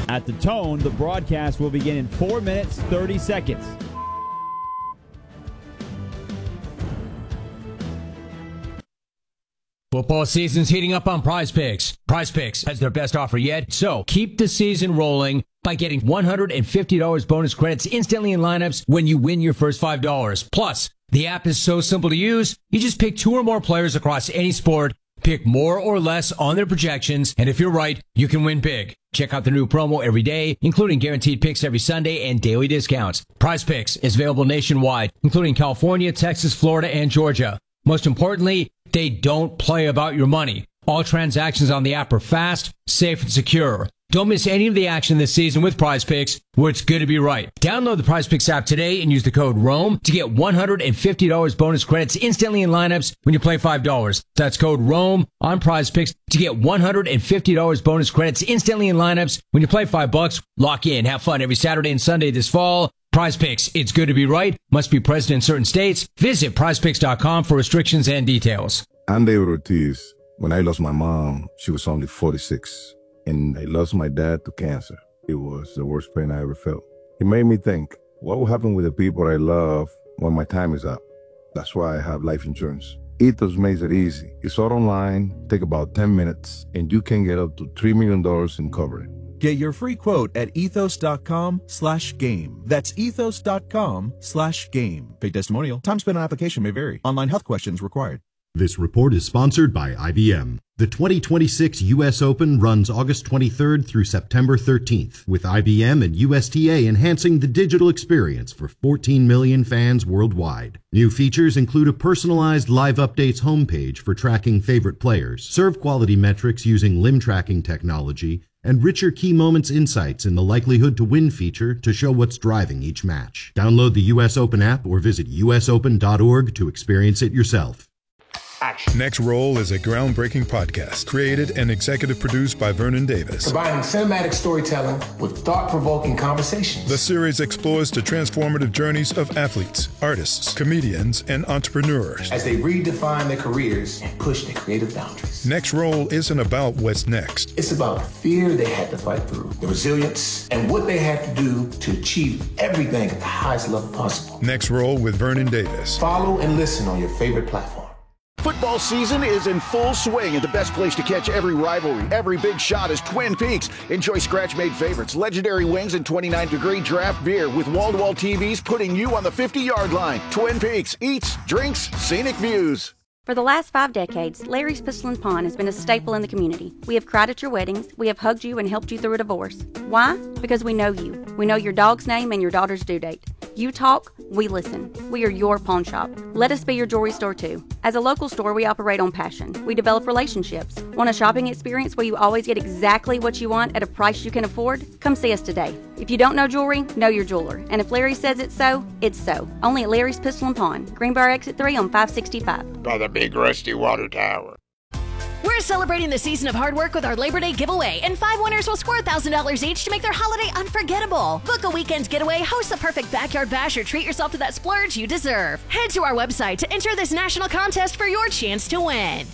At the tone, the broadcast will begin in 4 minutes, 30 seconds. Football season's heating up on Prize Picks. Prize Picks has their best offer yet, so keep the season rolling by getting $150 bonus credits instantly in lineups when you win your first $5. Plus, the app is so simple to use, you just pick 2 or more players across any sport, pick more or less on their projections, and if you're right, you can win big. Check out the new promo every day, including guaranteed picks every Sunday and daily discounts. Prize Picks is available nationwide, including California, Texas, Florida, and Georgia. Most importantly, they don't play about your money. All transactions on the app are fast, safe, and secure. Don't miss any of the action this season with Prize Picks, where it's good to be right. Download the Prize Picks app today and use the code ROAM to get $150 bonus credits instantly in lineups when you play $5. That's code ROAM on Prize Picks to get $150 bonus credits instantly in lineups when you play $5. Lock in, have fun every Saturday and Sunday this fall. Prize Picks, it's good to be right. Must be present in certain states. Visit prizepicks.com for restrictions and details. I'm David Ortiz. When I lost my mom, she was only 46. And I lost my dad to cancer. It was the worst pain I ever felt. It made me think, what will happen with the people I love when my time is up? That's why I have life insurance. Ethos makes it easy. It's all online, take about 10 minutes, and you can get up to $3 million in coverage. Get your free quote at ethos.com/game. That's ethos.com/game. Paid testimonial. Time spent on application may vary. Online health questions required. This report is sponsored by IBM. The 2026 U.S. Open runs August 23rd through September 13th, with IBM and USTA enhancing the digital experience for 14 million fans worldwide. New features include a personalized live updates homepage for tracking favorite players, serve quality metrics using limb tracking technology, and richer key moments insights in the likelihood to win feature to show what's driving each match. Download the U.S. Open app or visit usopen.org to experience it yourself. Action. Next Roll is a groundbreaking podcast created and executive produced by Vernon Davis. Combining cinematic storytelling with thought-provoking conversations. The series explores the transformative journeys of athletes, artists, comedians, and entrepreneurs as they redefine their careers and push their creative boundaries. Next Roll isn't about what's next. It's about the fear they had to fight through, the resilience, and what they had to do to achieve everything at the highest level possible. Next Roll with Vernon Davis. Follow and listen on your favorite platform. Football season is in full swing, and the best place to catch every rivalry, every big shot is Twin Peaks. Enjoy scratch-made favorites, legendary wings, and 29-degree draft beer with wall-to-wall TVs putting you on the 50-yard line. Twin Peaks, eats, drinks, scenic views. For the last 5 decades, Larry's Pistol and Pawn has been a staple in the community. We have cried at your weddings. We have hugged you and helped you through a divorce. Why? Because we know you. We know your dog's name and your daughter's due date. You talk, we listen. We are your pawn shop. Let us be your jewelry store too. As a local store, we operate on passion. We develop relationships. Want a shopping experience where you always get exactly what you want at a price you can afford? Come see us today. If you don't know jewelry, know your jeweler. And if Larry says it's so, it's so. Only at Larry's Pistol and Pawn, Greenbrier Exit 3 on 565. By the big rusty water tower. We're celebrating the season of hard work with our Labor Day giveaway, and 5 winners will score $1,000 each to make their holiday unforgettable. Book a weekend getaway, host the perfect backyard bash, or treat yourself to that splurge you deserve. Head to our website to enter this national contest for your chance to win.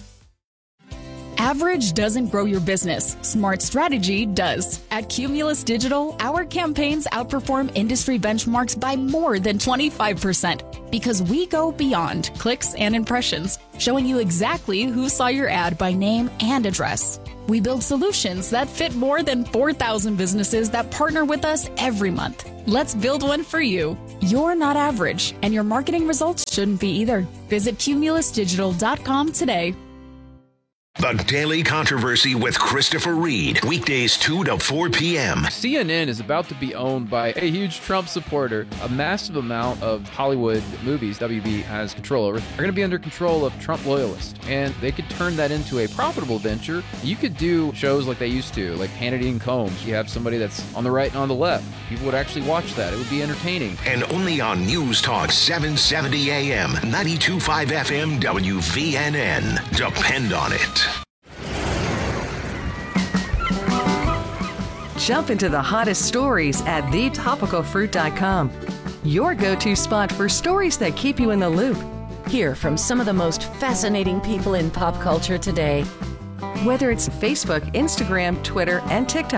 Average doesn't grow your business. Smart strategy does. At Cumulus Digital, our campaigns outperform industry benchmarks by more than 25% because we go beyond clicks and impressions, showing you exactly who saw your ad by name and address. We build solutions that fit more than 4,000 businesses that partner with us every month. Let's build one for you. You're not average, and your marketing results shouldn't be either. Visit cumulusdigital.com today. The Daily Controversy with Christopher Reed. Weekdays 2 to 4 p.m. CNN is about to be owned by a huge Trump supporter. A massive amount of Hollywood movies WB has control over are going to be under control of Trump loyalists. And they could turn that into a profitable venture. You could do shows like they used to, like Hannity and Combs. You have somebody that's on the right and on the left. People would actually watch that. It would be entertaining. And only on News Talk 770 AM, 92.5 FM, WVNN. Depend on it. Jump into the hottest stories at thetopicalfruit.com. Your go-to spot for stories that keep you in the loop. Hear from some of the most fascinating people in pop culture today. Whether it's Facebook, Instagram, Twitter, and TikTok,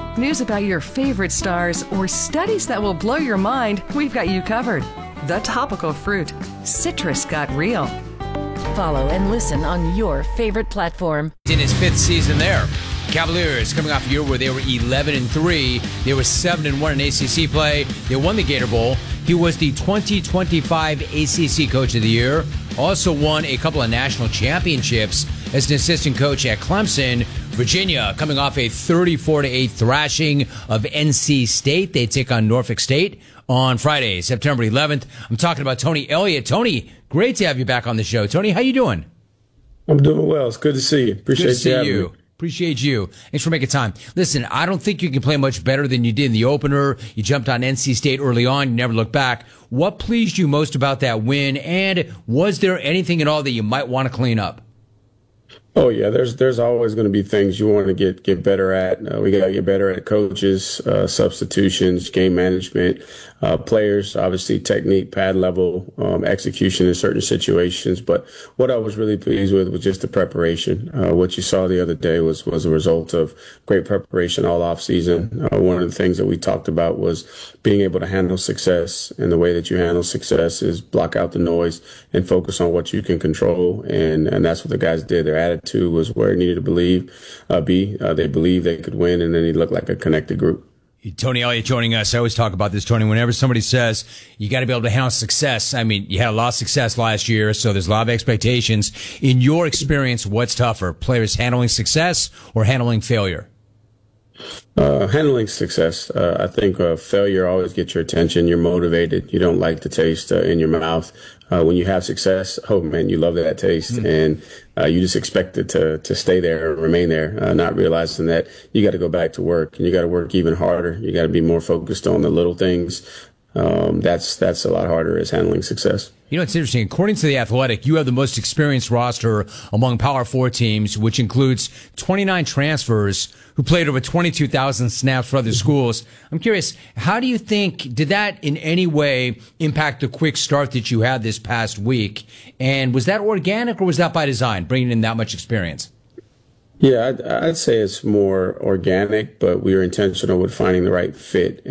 news about your favorite stars, or studies that will blow your mind, we've got you covered. The Topical Fruit. Citrus got real. Follow and listen on your favorite platform. In his 5th season there. Cavaliers coming off a year where they were 11-3. They were 7-1 in ACC play. They won the Gator Bowl. He was the 2025 ACC Coach of the Year. Also won a couple of national championships as an assistant coach at Clemson. Virginia coming off a 34-8 thrashing of NC State. They take on Norfolk State on Friday, September 11th. I'm talking about Tony Elliott. Tony, great to have you back on the show. Tony, how you doing? I'm doing well. It's good to see you. Appreciate you having me. Appreciate you. Thanks for making time. Listen, I don't think you can play much better than you did in the opener. You jumped on NC State early on. You never looked back. What pleased you most about that win? And was there anything at all that you might want to clean up? Oh yeah, there's always going to be things you want to get better at. We got to get better at coaches, substitutions, game management, players, obviously technique, pad level, execution in certain situations. But what I was really pleased with was just the preparation. What you saw the other day was a result of great preparation all off season. One of the things that we talked about was being able to handle success, and the way that you handle success is block out the noise and focus on what you can control. And that's what the guys did. Their attitude was where it needed to be. They believed they could win, and then he looked like a connected group. Tony Elliott joining us. I always talk about this, Tony. Whenever somebody says you got to be able to handle success, I mean, you had a lot of success last year, so there's a lot of expectations. In your experience, what's tougher, players handling success or handling failure? Handling success. I think failure always gets your attention. You're motivated. You don't like the taste in your mouth. When you have success, oh man, you love that taste, and you just expect it to stay there or remain there, not realizing that you got to go back to work, and you got to work even harder. You got to be more focused on the little things. That's a lot harder as handling success. You know, it's interesting. According to The Athletic, you have the most experienced roster among Power 4 teams, which includes 29 transfers who played over 22,000 snaps for other schools. I'm curious, how do you think, did that in any way impact the quick start that you had this past week? And was that organic or was that by design, bringing in that much experience? Yeah, I'd say it's more organic, but we were intentional with finding the right fit,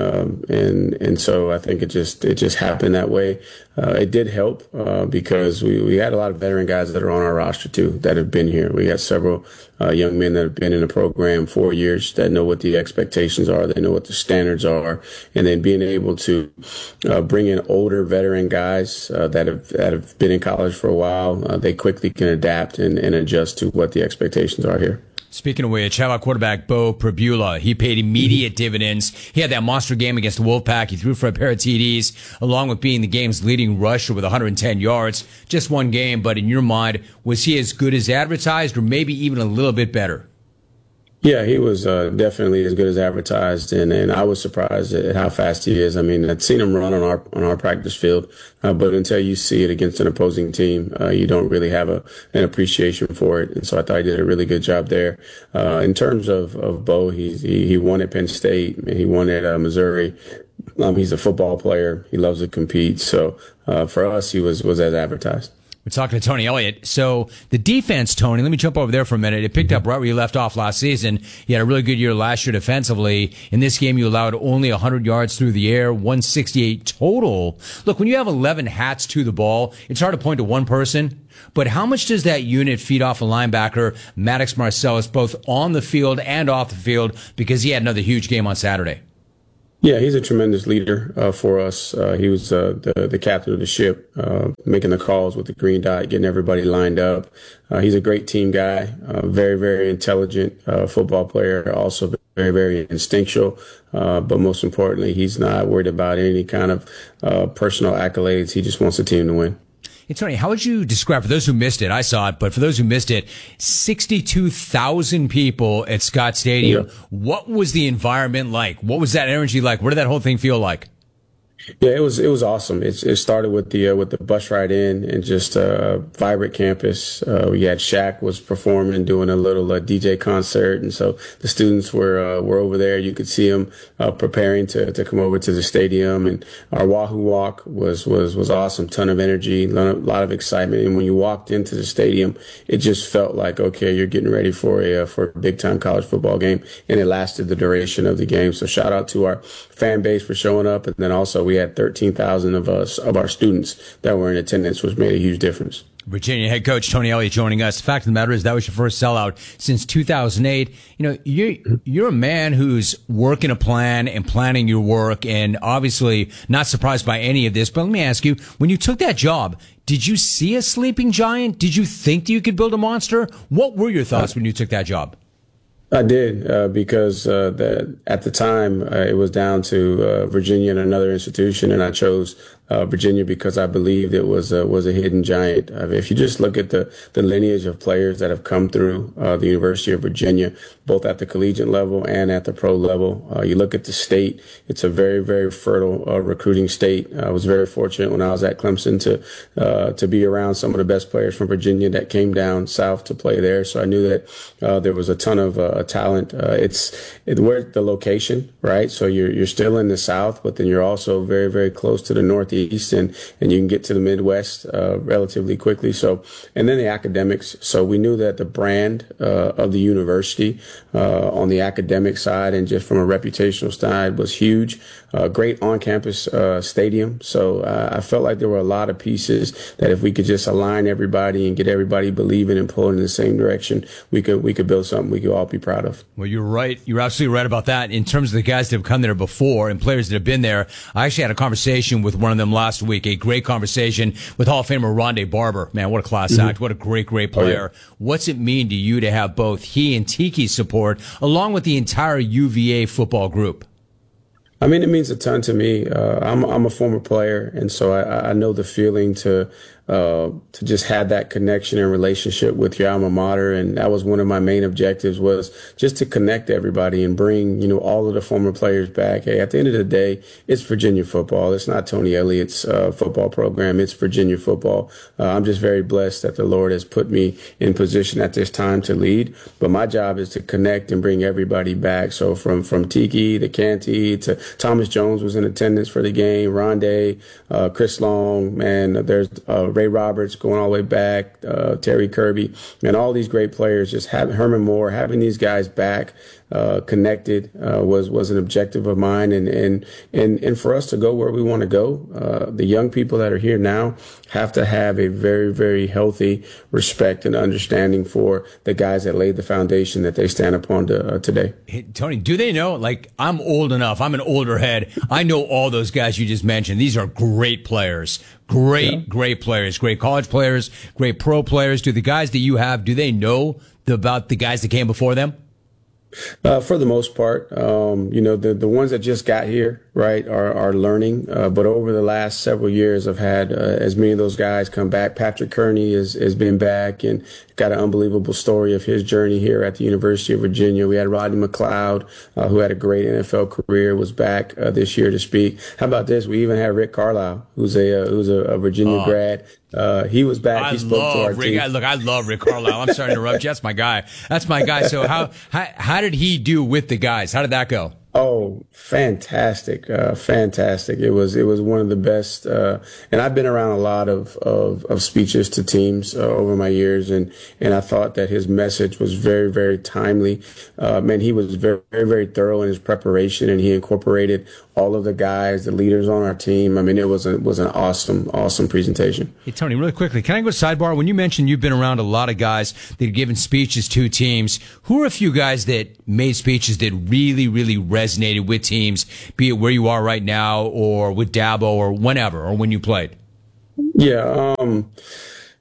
and so I think it just happened that way. It did help because we had a lot of veteran guys that are on our roster too that have been here. We got several young men that have been in the program 4 years that know what the expectations are, they know what the standards are, and then being able to bring in older veteran guys that have been in college for a while, they quickly can adapt and adjust to what the expectations are here. Speaking of which, how about quarterback Bo Prabula? He paid immediate dividends. He had that monster game against the Wolfpack. He threw for a pair of TDs, along with being the game's leading rusher with 110 yards. Just one game, but in your mind, was he as good as advertised or maybe even a little bit better? Yeah, he was definitely as good as advertised, and I was surprised at how fast he is. I mean, I'd seen him run on our practice field, but until you see it against an opposing team, you don't really have an appreciation for it. And so I thought he did a really good job there. In terms of Bo, he won at Penn State, he won at Missouri. He's a football player. He loves to compete. So for us, he was as advertised. We're talking to Tony Elliott. So the defense, Tony, let me jump over there for a minute. It picked up right where you left off last season. You had a really good year last year defensively. In this game, you allowed only 100 yards through the air, 168 total. Look, when you have 11 hats to the ball, it's hard to point to one person. But how much does that unit feed off a linebacker, Maddox Marcellus, both on the field and off the field, because he had another huge game on Saturday? Yeah, he's a tremendous leader for us. He was the captain of the ship, making the calls with the green dot, getting everybody lined up. He's a great team guy, very, very intelligent football player, also very, very instinctual. But most importantly, he's not worried about any kind of personal accolades. He just wants the team to win. Hey, Tony, how would you describe, for those who missed it, I saw it, but for those who missed it, 62,000 people at Scott Stadium. Yeah. What was the environment like? What was that energy like? What did that whole thing feel like? Yeah, it was awesome. It started with the bus ride in and just a vibrant campus. We had Shaq was performing, doing a little DJ concert, and so the students were over there. You could see them preparing to come over to the stadium, and our Wahoo Walk was awesome. Ton of energy, a lot of excitement, and when you walked into the stadium, it just felt like, okay, you're getting ready for a big time college football game, and it lasted the duration of the game. So shout out to our fan base for showing up, and then also we had 13,000 of our students that were in attendance, which made a huge difference. Virginia head coach Tony Elliott joining us. The fact of the matter is that was your first sellout since 2008. You know, you're a man who's working a plan and planning your work, and obviously not surprised by any of this. But let me ask you, when you took that job, did you see a sleeping giant? Did you think that you could build a monster? What were your thoughts when you took that job? I did, because at the time it was down to Virginia and another institution, and I chose Virginia because I believed it was a hidden giant. I mean, if you just look at the lineage of players that have come through the University of Virginia, both at the collegiate level and at the pro level, you look at the state, it's a very, very fertile recruiting state. I was very fortunate when I was at Clemson to be around some of the best players from Virginia that came down south to play there. So I knew that there was a ton of talent. Where's the location, right? So you're still in the South, but then you're also very, very close to the Northeast, and you can get to the Midwest relatively quickly. So, and then the academics. So we knew that the brand of the university on the academic side and just from a reputational side was huge. Great on-campus stadium. So I felt like there were a lot of pieces that if we could just align everybody and get everybody believing and pulling in the same direction, we could build something we could all be proud of. Well, you're right. You're absolutely right about that. In terms of the guys that have come there before and players that have been there, I actually had a conversation with one of them last week, a great conversation with Hall of Famer Rondé Barber. Man, what a class act. What a great player. Oh, yeah. What's it mean to you to have both he and Tiki's support along with the entire UVA football group? I mean, it means a ton to me. I'm a former player, and so I know the feeling to just have that connection and relationship with your alma mater. And that was one of my main objectives, was just to connect everybody and bring, all of the former players back. Hey, at the end of the day, it's Virginia football. It's not Tony Elliott's football program. It's Virginia football. I'm just very blessed that the Lord has put me in position at this time to lead. But my job is to connect and bring everybody back. So from Tiki to Canty to Thomas Jones was in attendance for the game, Rondé, Chris Long, man, there's Ray Roberts going all the way back, Terry Kirby, and all these great players. Just having Herman Moore, having these guys back connected was an objective of mine, and for us to go where we want to go, the young people that are here now have to have a very, very healthy respect and understanding for the guys that laid the foundation that they stand upon today. Hey, Tony, do they know? Like, I'm old enough. I'm an older head. I know all those guys you just mentioned. These are great players. Great players, great college players, great pro players. Do the guys that you have, do they know about the guys that came before them? For the most part, the ones that just got here, right, are learning. But over the last several years, I've had as many of those guys come back. Patrick Kearney has been back and got an unbelievable story of his journey here at the University of Virginia. We had Rodney McLeod, who had a great NFL career, was back this year to speak. How about this? We even had Rick Carlisle, who's a Virginia grad. He was back. He spoke to our team. Look, I love Rick Carlisle. I'm sorry to interrupt you. That's my guy. So how did he do with the guys? How did that go? Oh, fantastic. Fantastic. It was one of the best. And I've been around a lot of speeches to teams over my years. And I thought that his message was very, very timely. Man, he was very, very, very thorough in his preparation, and he incorporated all of the guys, the leaders on our team. I mean, it was an awesome presentation. Hey, Tony, really quickly, can I go sidebar? When you mentioned you've been around a lot of guys that have given speeches to teams, who are a few guys that made speeches that really, really resonated with teams, be it where you are right now or with Dabo or whenever or when you played? Yeah.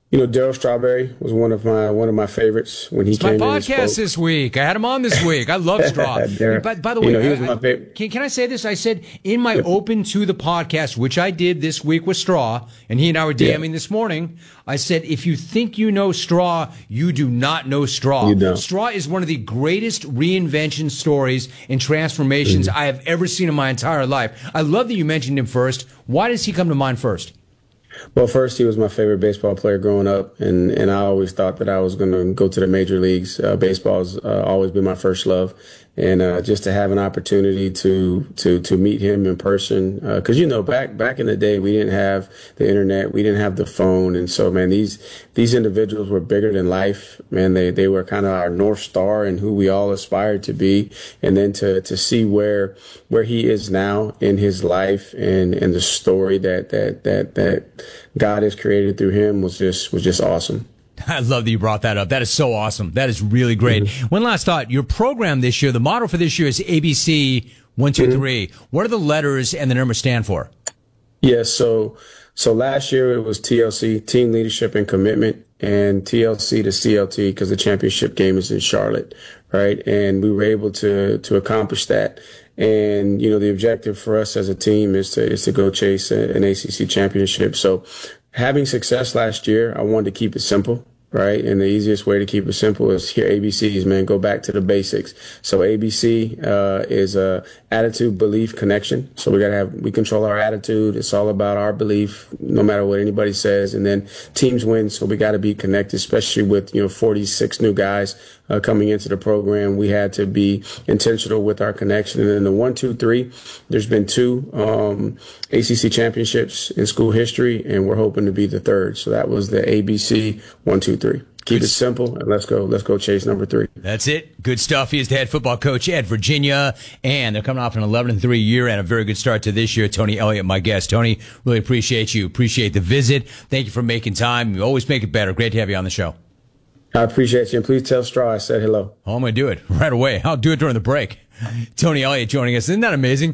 Darryl Strawberry was one of my favorites when he it's came in. My podcast this week. I had him on this week. I love Straw. By the way, he was my favorite. Can I say this? I said in my open to the podcast, which I did this week with Straw, and he and I were DMing this morning. I said, if you think you know Straw, you do not know Straw. You don't. Straw is one of the greatest reinvention stories and transformations I have ever seen in my entire life. I love that you mentioned him first. Why does he come to mind first? Well, first, he was my favorite baseball player growing up, and I always thought that I was going to go to the major leagues. Baseball's always been my first love, and just to have an opportunity to meet him in person, because back in the day we didn't have the internet, we didn't have the phone, and so man, these individuals were bigger than life. Man, they were kind of our North Star and who we all aspired to be, and then to see where he is now in his life and the story that God has created through him was just awesome. I love that you brought that up. That is so awesome. That is really great. One last thought. Your program this year, the motto for this year is ABC 123. What do the letters and the numbers stand for? Yes. So last year it was TLC, Team Leadership and Commitment, and TLC to CLT because the championship game is in Charlotte, right? And we were able to accomplish that. And, the objective for us as a team is to go chase an ACC championship. So having success last year, I wanted to keep it simple, right? And the easiest way to keep it simple is here, ABCs, man, go back to the basics. So ABC is attitude, belief, connection. So we control our attitude. It's all about our belief, no matter what anybody says. And then teams win, so we got to be connected, especially with 46 new guys coming into the program. We had to be intentional with our connection. And then the 1, 2, 3, there's been 2 ACC championships in school history, and we're hoping to be the 3rd. So that was the ABC 1, 2, 3. Keep it simple, and let's go chase number 3. That's it. Good stuff. He is the head football coach at Virginia, and they're coming off an 11-3 year and a very good start to this year. Tony Elliott, my guest. Tony, really appreciate you. Appreciate the visit. Thank you for making time. You always make it better. Great to have you on the show. I appreciate you, and please tell Straw I said hello. Oh, I'm going to do it right away. I'll do it during the break. Tony Elliott joining us. Isn't that amazing?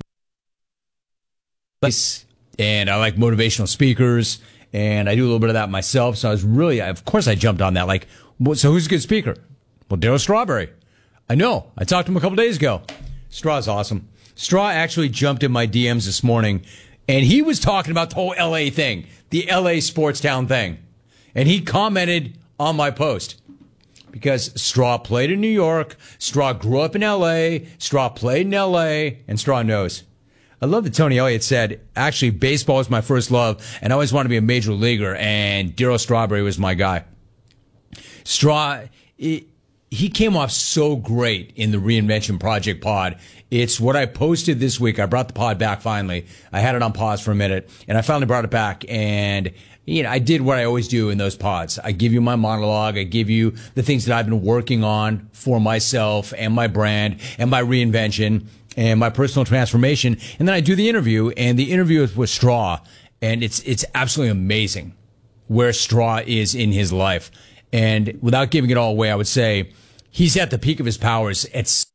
And I like motivational speakers, and I do a little bit of that myself. So I was really, of course I jumped on that. Like, so who's a good speaker? Well, Darryl Strawberry. I know. I talked to him a couple days ago. Straw's awesome. Straw actually jumped in my DMs this morning, and he was talking about the whole LA thing, the LA sports town thing. And he commented on my post because Straw played in New York, Straw grew up in LA, Straw played in LA, and Straw knows. I love that Tony Elliott said, actually, baseball is my first love, and I always wanted to be a major leaguer, and Darryl Strawberry was my guy. Straw, he came off so great in the Reinvention Project pod. It's what I posted this week. I brought the pod back finally. I had it on pause for a minute, and I finally brought it back, and I did what I always do in those pods. I give you my monologue. I give you the things that I've been working on for myself and my brand and my reinvention and my personal transformation. And then I do the interview, and the interview is with Straw, and it's absolutely amazing where Straw is in his life. And without giving it all away, I would say he's at the peak of his powers.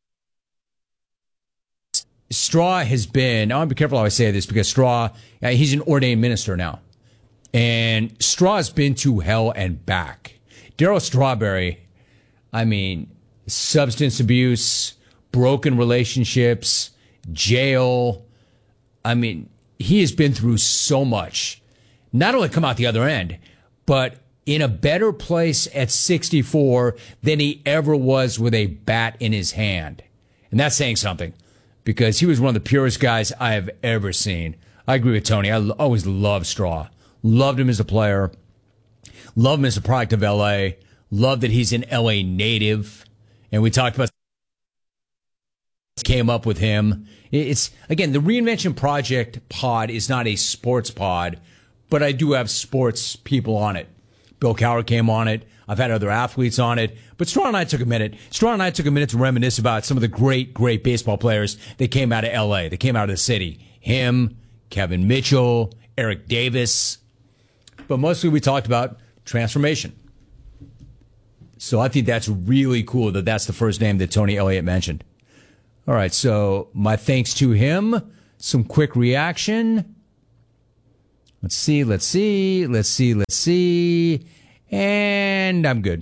Straw has been, I want to be careful how I say this, because Straw, he's an ordained minister now. And Straw's been to hell and back. Darryl Strawberry, substance abuse, broken relationships, jail. He has been through so much. Not only come out the other end, but in a better place at 64 than he ever was with a bat in his hand. And that's saying something, because he was one of the purest guys I have ever seen. I agree with Tony. I always loved Straw. Loved him as a player. Loved him as a product of L.A. Loved that he's an L.A. native. And we talked about came up with him. It's, again, the Reinvention Project pod is not a sports pod, but I do have sports people on it. Bill Cowher came on it. I've had other athletes on it. But Straw and I took a minute. Straw and I took a minute to reminisce about some of the great, great baseball players that came out of L.A., that came out of the city. Him, Kevin Mitchell, Eric Davis. But mostly we talked about transformation. So I think that's really cool that that's the first name that Tony Elliott mentioned. All right, so my thanks to him. Some quick reaction. Let's see. And I'm good.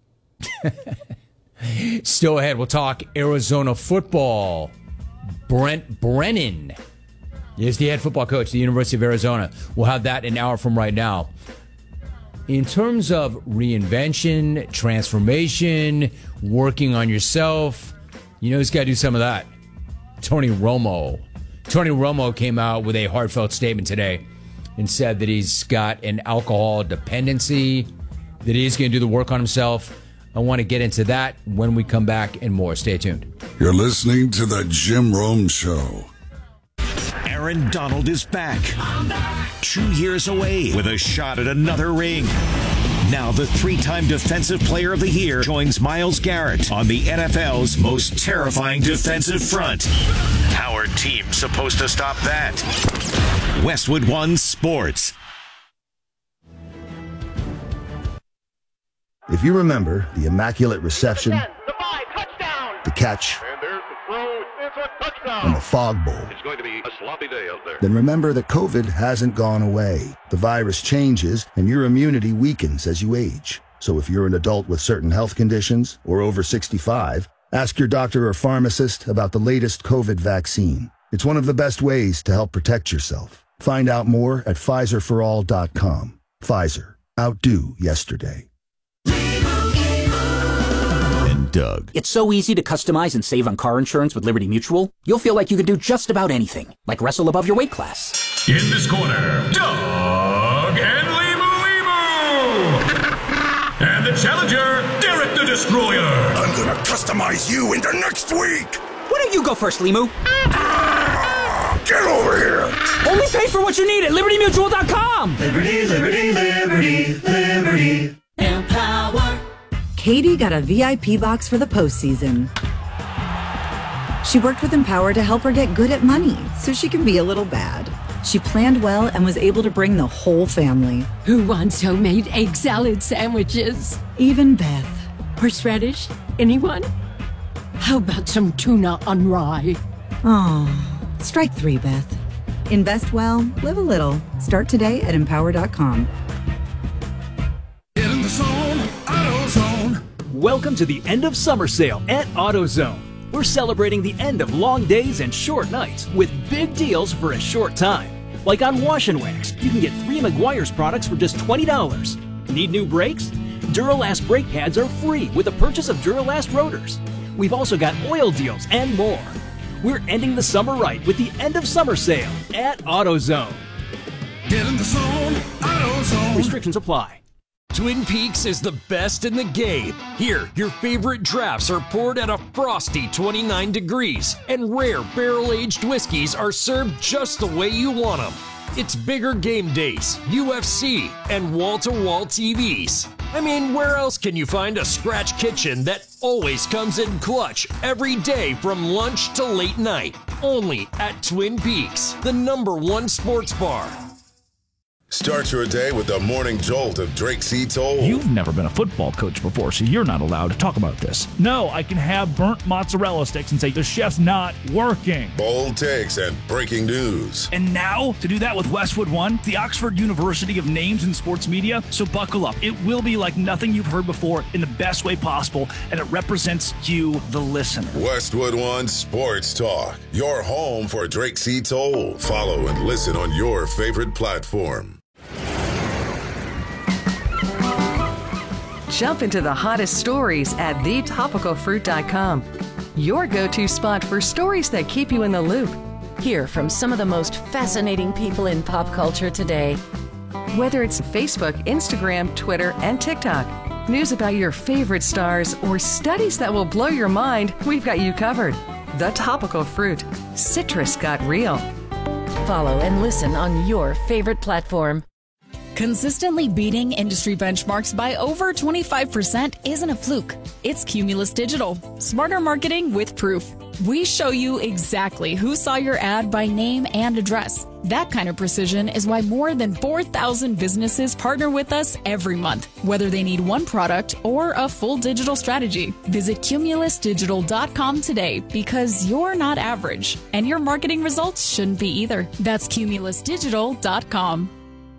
Still ahead, we'll talk Arizona football. Brent Brennan is the head football coach at the University of Arizona. We'll have that an hour from right now. In terms of reinvention, transformation, working on yourself, he's got to do some of that. Tony Romo came out with a heartfelt statement today and said that he's got an alcohol dependency, that he's going to do the work on himself. I want to get into that when we come back and more. Stay tuned. You're listening to The Jim Rome Show. Aaron Donald is back. 2 years away with a shot at another ring. Now the 3-time Defensive Player of the Year joins Myles Garrett on the NFL's most terrifying defensive front. How are teams supposed to stop that? Westwood One Sports. If you remember the immaculate reception, the catch, and the fog bowl, it's going to be a sloppy day out there. Then remember that COVID hasn't gone away. The virus changes, and your immunity weakens as you age. So if you're an adult with certain health conditions or over 65, ask your doctor or pharmacist about the latest COVID vaccine. It's one of the best ways to help protect yourself. Find out more at PfizerForAll.com. Pfizer. Outdo yesterday. Doug. It's so easy to customize and save on car insurance with Liberty Mutual. You'll feel like you can do just about anything, like wrestle above your weight class. In this corner, Doug and Limu. And the challenger, Derek the Destroyer. I'm gonna customize you into next week. Why don't you go first, Limu? Get over here. Only pay for what you need at LibertyMutual.com. Liberty, liberty, liberty, liberty. Empower. Katie got a VIP box for the postseason. She worked with Empower to help her get good at money so she can be a little bad. She planned well and was able to bring the whole family. Who wants homemade egg salad sandwiches? Even Beth. Horseradish? Anyone? How about some tuna on rye? Oh, strike 3, Beth. Invest well, live a little. Start today at Empower.com. Get in the zone, AutoZone. Welcome to the end of summer sale at AutoZone. We're celebrating the end of long days and short nights with big deals for a short time. Like on Wash and Wax, you can get 3 Meguiar's products for just $20. Need new brakes? Duralast brake pads are free with the purchase of Duralast rotors. We've also got oil deals and more. We're ending the summer right with the end of summer sale at AutoZone. Get in the zone, AutoZone. Restrictions apply. Twin Peaks is the best in the game. Here, your favorite drafts are poured at a frosty 29 degrees, and rare barrel-aged whiskeys are served just the way you want them. It's bigger game days, UFC, and wall-to-wall TVs. I mean, where else can you find a scratch kitchen that always comes in clutch every day from lunch to late night? Only at Twin Peaks, the #1 sports bar. Start your day with the morning jolt of Drake C. Toll. You've never been a football coach before, so you're not allowed to talk about this. No, I can have burnt mozzarella sticks and say the chef's not working. Bold takes and breaking news. And now, to do that with Westwood One, the Oxford University of names in sports media, so buckle up. It will be like nothing you've heard before in the best way possible, and it represents you, the listener. Westwood One Sports Talk, your home for Drake C. Toll. Follow and listen on your favorite platform. Jump into the hottest stories at thetopicalfruit.com. Your go-to spot for stories that keep you in the loop. Hear from some of the most fascinating people in pop culture today. Whether it's Facebook, Instagram, Twitter, and TikTok, news about your favorite stars, or studies that will blow your mind, we've got you covered. The Topical Fruit. Citrus got real. Follow and listen on your favorite platform. Consistently beating industry benchmarks by over 25% isn't a fluke. It's Cumulus Digital. Smarter marketing with proof. We show you exactly who saw your ad by name and address. That kind of precision is why more than 4,000 businesses partner with us every month, whether they need one product or a full digital strategy. Visit cumulusdigital.com today because you're not average, and your marketing results shouldn't be either. That's cumulusdigital.com.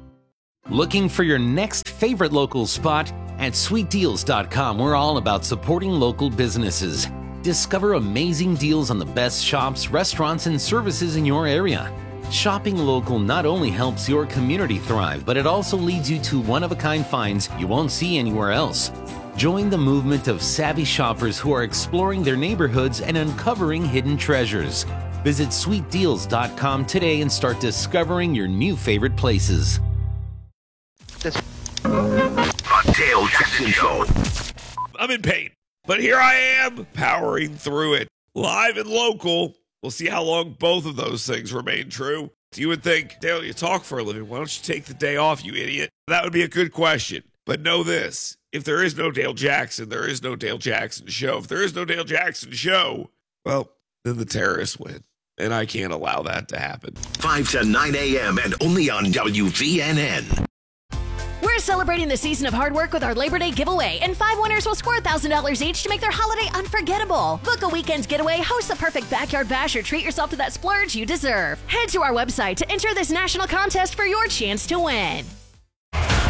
Looking for your next favorite local spot? At sweetdeals.com, we're all about supporting local businesses. Discover amazing deals on the best shops, restaurants, and services in your area. Shopping local not only helps your community thrive, but it also leads you to one-of-a-kind finds you won't see anywhere else. Join the movement of savvy shoppers who are exploring their neighborhoods and uncovering hidden treasures. Visit sweetdeals.com today and start discovering your new favorite places. The Dale Jackson Show. I'm in pain, but here I am, powering through it. Live and local. We'll see how long both of those things remain true. You would think, Dale, you talk for a living. Why don't you take the day off, you idiot? That would be a good question. But know this. If there is no Dale Jackson, there is no Dale Jackson Show. If there is no Dale Jackson Show, well, then the terrorists win. And I can't allow that to happen. 5 to 9 a.m. and only on WVNN. We're celebrating the season of hard work with our Labor Day giveaway, and 5 winners will score $1,000 each to make their holiday unforgettable. Book a weekend getaway, host the perfect backyard bash, or treat yourself to that splurge you deserve. Head to our website to enter this national contest for your chance to win.